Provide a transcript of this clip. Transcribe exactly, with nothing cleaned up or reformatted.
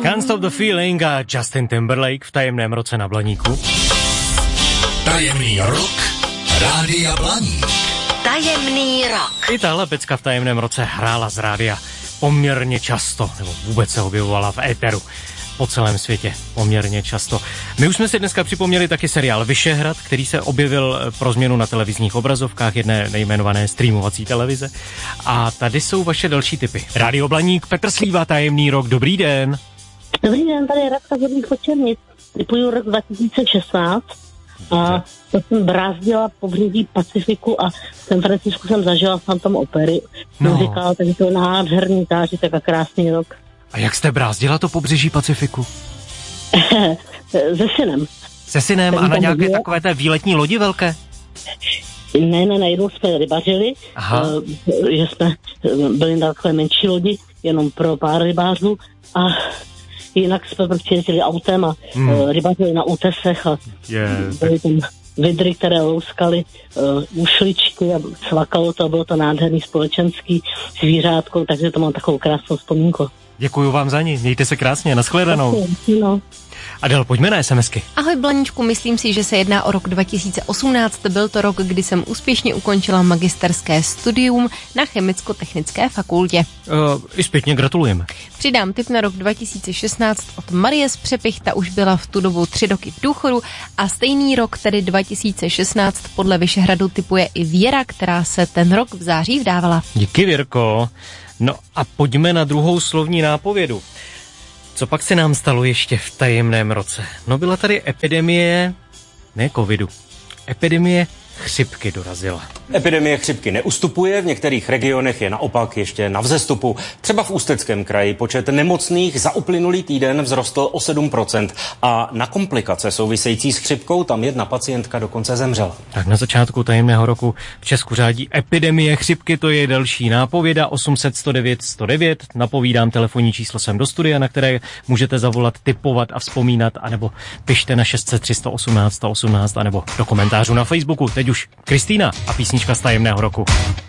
Can't Stop the Feeling a Justin Timberlake v tajemném roce na Blaníku. Tajemný rok Rádia Blaník. Tajemný rok. I tahle pecka v tajemném roce hrála z rádia poměrně často, nebo vůbec se objevovala v éteru po celém světě poměrně často. My už jsme si dneska připomněli taky seriál Vyšehrad, který se objevil pro změnu na televizních obrazovkách jedné nejmenované streamovací televize. A tady jsou vaše další tipy. Rádio Blaník, Petr Slíva, tajemný rok, dobrý den. Dobrý den, tady je Radka z Horních Očernic. Typuju rok dva tisíce šestnáct. A to jsem brázdila pobřeží Pacifiku a v San Francisku jsem zažila Phantom opery. No. Muzikál, takže to je nádherný zážitek a krásný rok. A jak jste brázdila to pobřeží Pacifiku? Se synem. Se synem Jsem a na tam nějaké byla. takové té výletní lodi velké? Ne, ne, ne, jednou jsme rybařili, uh, že jsme byli na takové menší lodi, jenom pro pár rybářů a jinak jsme prostě jezdili autem a hmm. uh, rybařili na útesech a Je, byly tam vidry, které louskaly uh, ušličky a svakalo to a bylo to nádherný společenský zvířátko, takže to mám takovou krásnou vzpomínku. děkuju vám za ní, mějte se krásně, nashledanou. No. Adel, pojďme na SMSky. Ahoj Blaníčku, myslím si, že se jedná o rok dva tisíce osmnáct. Byl to rok, kdy jsem úspěšně ukončila magisterské studium na chemicko-technické fakultě. Uh, I zpětně gratulujeme. Přidám tip na rok dva tisíce šestnáct od Marie z Přepich, ta už byla v tu dobu tři roky v důchodu a stejný rok, tedy dva tisíce šestnáct, podle Vyšehradu tipuje i Věra, která se ten rok v září vdávala. Díky, Věrko. No a pojďme na druhou slovní nápovědu. Co pak se nám stalo ještě v tajemném roce? No byla tady epidemie, ne covidu, epidemie chřipky dorazila. Epidemie chřipky neustupuje, v některých regionech je naopak ještě na vzestupu. Třeba v Ústeckém kraji počet nemocných za uplynulý týden vzrostl o sedm procent a na komplikace související s chřipkou tam jedna pacientka dokonce zemřela. Tak na začátku tajemného roku v Česku řádí epidemie chřipky, to je další nápověda osm set sto devět sto devět. Napovídám telefonní číslo sem do studia, na které můžete zavolat, tipovat a vzpomínat, anebo pište na šest set tři sto osmnáct sto osmnáct, anebo do komentářů na Facebooku. Teď už Kristýna a písnička z tajemného roku.